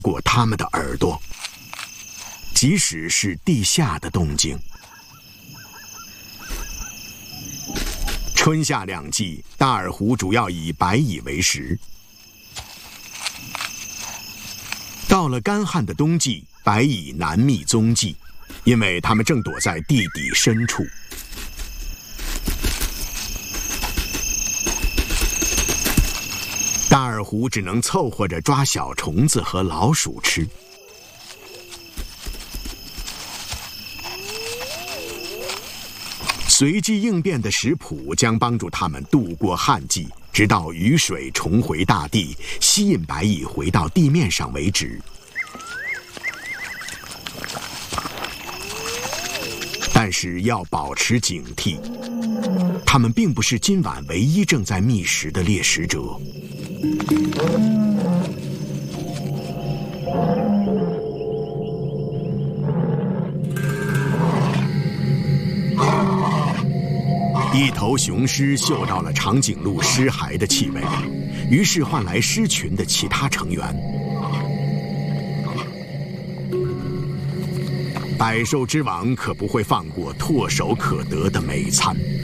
过他们的耳朵，即使是地下的动静。春夏两季，大耳狐主要以白蚁为食。到了干旱的冬季，白蚁难觅踪迹，因为它们正躲在地底深处。大耳狐只能凑合着抓小虫子和老鼠吃。随机应变的食谱将帮助他们度过旱季，直到雨水重回大地，吸引白蚁回到地面上为止。但是要保持警惕，它们并不是今晚唯一正在觅食的猎食者。一头雄狮嗅到了长颈鹿尸骸的气味，于是唤来狮群的其他成员。百兽之王可不会放过唾手可得的美餐。